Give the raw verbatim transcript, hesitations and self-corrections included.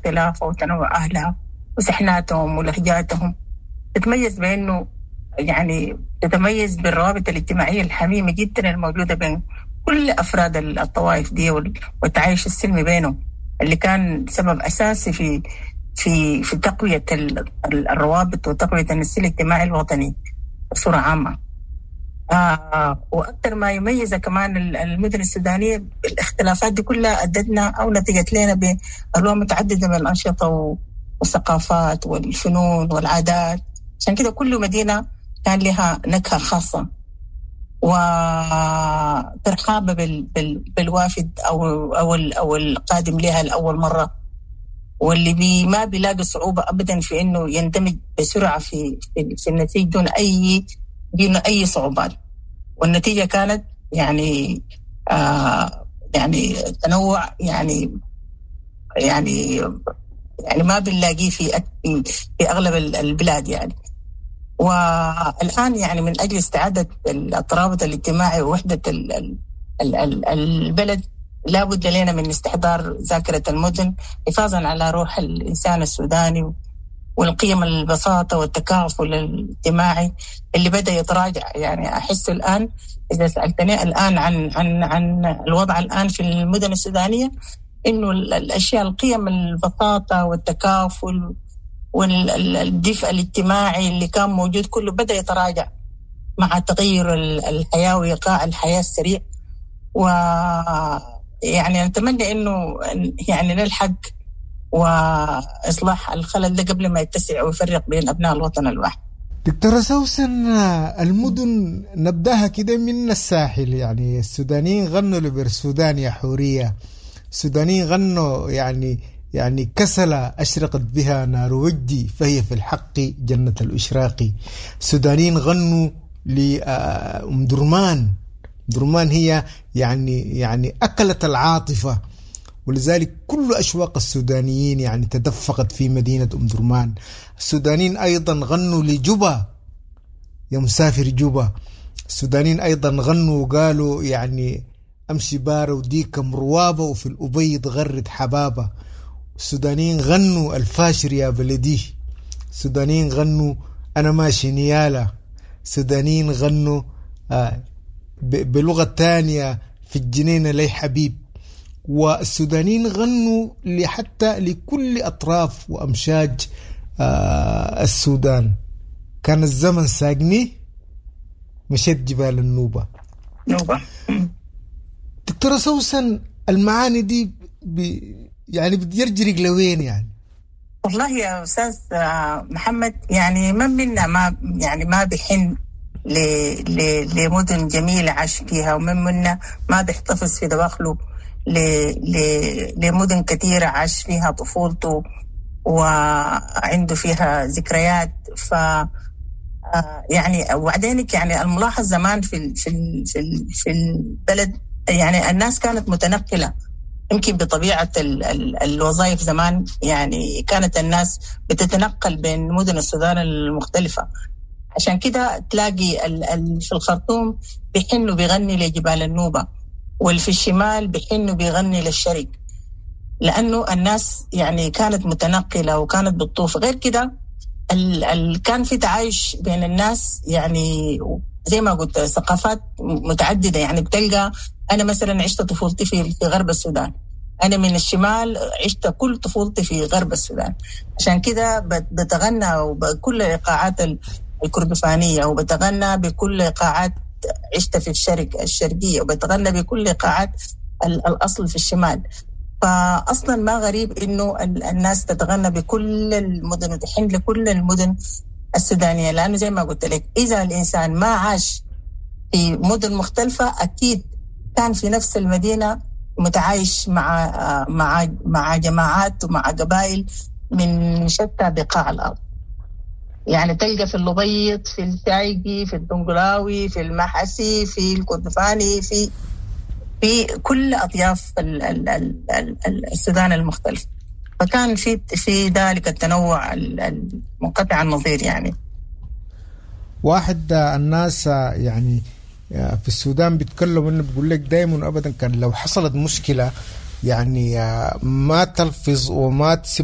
اختلافها وتنوع أهلها وسحناتهم ولهجاتهم، تتميز بأنه يعني تتميز بالروابط الاجتماعية الحميمة جدا الموجودة بين كل أفراد الطوائف دي والتعايش السلمي بينهم، اللي كان سبب أساسي في في في تقوية الروابط وتقوية النسيج الاجتماعي الوطني بصورة عامة. آه وأكثر ما يميز كمان المدن السودانية الاختلافات دي كلها أدتنا أو نتجت لنا بأنواع متعددة من الأنشطة والثقافات والفنون والعادات. عشان كده كل مدينة كان لها نكهة خاصة وترحاب بال بال بالوافد أو أو أو القادم لها لأول مرة، واللي بي ما بيلاقي صعوبة أبدا في إنه يندمج بسرعة في في, في النتيجة دون أي دون أي صعوبات. والنتيجة كانت يعني آه يعني تنوع يعني يعني يعني ما بنلاقيه في في أغلب البلاد يعني. والآن يعني من أجل استعادة الترابط الاجتماعي ووحدة البلد لا بد لنا من استحضار ذاكرة المدن حفاظا على روح الإنسان السوداني والقيم البساطة والتكافل الاجتماعي اللي بدأ يتراجع. يعني أحس الآن إذا سألتني الآن عن عن عن الوضع الآن في المدن السودانية، إنه الأشياء القيم البساطة والتكافل والدفء الاجتماعي اللي كان موجود كله بدأ يتراجع مع تغير الحياة وإيقاع الحياة السريع. ويعني نتمنى إنه يعني نلحق وإصلاح الخلل ده قبل ما يتسع ويفرق بين أبناء الوطن الواحد. دكتورة سوسن، المدن نبدأها كده من الساحل، يعني السودانيين غنوا لبر سودان يا حورية، السودانيين غنوا يعني يعني كسلة أشرقت بها نار وجدي فهي في الحق جنة الإشراق. السودانيين غنوا لأم درمان، درمان هي يعني يعني أكلت العاطفة، ولذلك كل أشواق السودانيين يعني تدفقت في مدينة أم درمان. السودانيين أيضا غنوا لجوبا يا مسافر جوبا. السودانيين أيضا غنوا وقالوا يعني أمشي بارة وديك مروابة وفي الأبيض غرد حبابة. السودانيين غنوا الفاشر يا بلدي. السودانيين غنوا أنا ماشي نيالة. السودانيين غنوا آه بلغة تانية في الجنينة لي حبيب. والسودانيين غنوا حتى لكل أطراف وأمشاج آه السودان. كان الزمن ساقني مشيت جبال النوبة. نوبة. دكتورة سوسن، المعاني دي يعني بتجرجرك لوين يعني؟ والله يا أستاذ محمد، يعني من منا ما يعني ما بيحن لمدن جميلة عاش فيها، ومن منا ما بيحتفظ في دواخله لمدن كثيرة عاش فيها طفولته وعنده فيها ذكريات. ف يعني وبعدينك يعني الملاحظ زمان في في في في البلد يعني الناس كانت متنقلة، يمكن بطبيعة ال ال الوظائف زمان يعني كانت الناس بتتنقل بين مدن السودان المختلفة. عشان كده تلاقي ال ال في الخرطوم بيحنوا بيغني لجبال النوبة، واللي في الشمال بيحنوا بيغني للشرق، لأنه الناس يعني كانت متنقلة وكانت بتطوف. غير كده ال ال كان في تعايش بين الناس، يعني زي ما قلت ثقافات متعددة. يعني بتلقى أنا مثلا عشت طفولتي في غرب السودان، أنا من الشمال عشت كل طفولتي في غرب السودان، عشان كده بتغنى بكل إيقاعات الكردفانية، وبتغنى بكل إيقاعات عشت في الشرق الشرقية، وبتغنى بكل إيقاعات الأصل في الشمال. فأصلا ما غريب إنه الناس تتغنى بكل المدن وتحن لكل المدن السودانية، لأنه زي ما قلت لك إذا الإنسان ما عاش في مدن مختلفة أكيد كان في نفس المدينة متعايش مع مع مع جماعات ومع قبائل من شتى بقاع الأرض. يعني تلقى في اللبيط، في الشايقي، في الدنقلاوي، في المحسي، في الكردفاني، في في كل أطياف السودان المختلف. فكان في في ذلك التنوع المنقطع النظير. يعني واحد الناس يعني في السودان بيتكلموا انه بيقول لك دايما ابدا كان لو حصلت مشكله يعني ما تلفظ وما تسب